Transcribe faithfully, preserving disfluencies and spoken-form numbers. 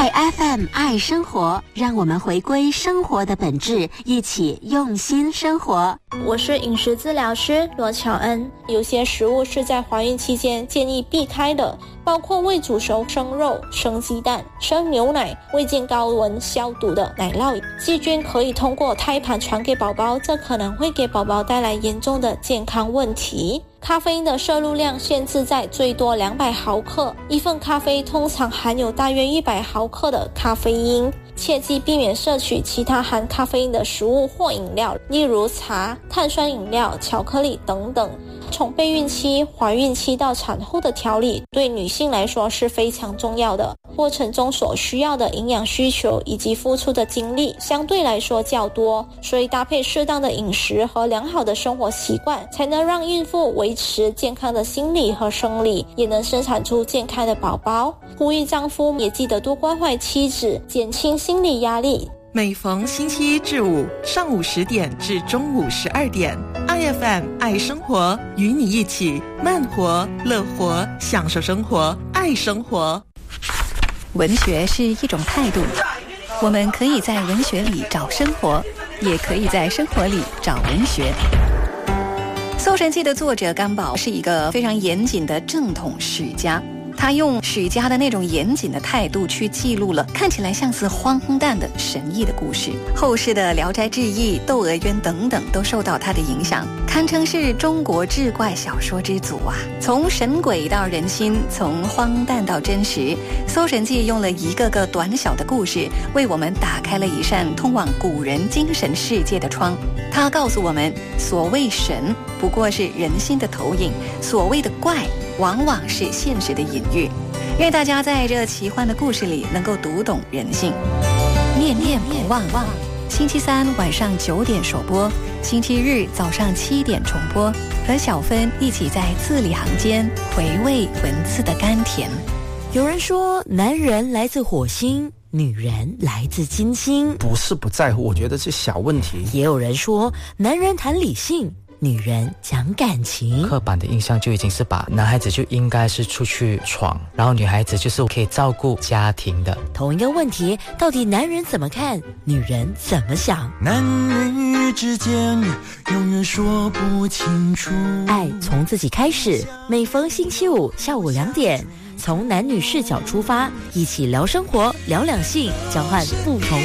爱 F M 爱生活，让我们回归生活的本质，一起用心生活。 我是饮食治疗师罗巧恩。有些食物是在怀孕期间建议避开的，包括未煮熟生肉、生鸡蛋、生牛奶、未经高温消毒的奶酪。细菌可以通过胎盘传给宝宝，这可能会给宝宝带来严重的健康问题。咖啡因的摄入量限制在最多两百毫克，一份咖啡通常含有大约一百毫克的咖啡因。切记避免摄取其他含咖啡因的食物或饮料，例如茶、碳酸饮料、巧克力等等。从备孕期、怀孕期到产后的调理，对女性来说是非常重要的。过程中所需要的营养需求以及付出的精力相对来说较多，所以搭配适当的饮食和良好的生活习惯，才能让孕妇维持健康的心理和生理，也能生产出健康的宝宝。呼吁丈夫也记得多关怀妻子，减轻心理压力。 每逢星期一至五上午十点至中午十二点， I F M 爱生活，与你一起慢活乐活，享受生活，爱生活。 文学是一种态度，我们可以在文学里找生活，也可以在生活里找文学。《搜神记》的作者甘宝是一个非常严谨的正统史家，他用史家的那种严谨的态度去记录了看起来像是荒诞的神异的故事。后世的《聊斋志异》、《窦娥冤》等等都受到他的影响，堪称是中国志怪小说之祖啊！从神鬼到人心，从荒诞到真实，《搜神记》用了一个个短小的故事，为我们打开了一扇通往古人精神世界的窗。他告诉我们，所谓神不过是人心的投影，所谓的怪往往是现实的隐喻。愿大家在这奇幻的故事里能够读懂人性。念念不忘，星期三晚上九点首播，星期日早上七点重播，和小芬一起在字里行间回味文字的甘甜。 有人说男人来自火星，女人来自金星。 不是不在乎，我觉得是小问题。 也有人说男人谈理性，女人讲感情。 刻板的印象就已经是把男孩子就应该是出去闯，然后女孩子就是可以照顾家庭的。 同一个问题，到底男人怎么看，女人怎么想？ 男女之间永远说不清楚。 爱从自己开始，每逢星期五下午两点，从男女视角出发，一起聊生活，聊两性，交换不同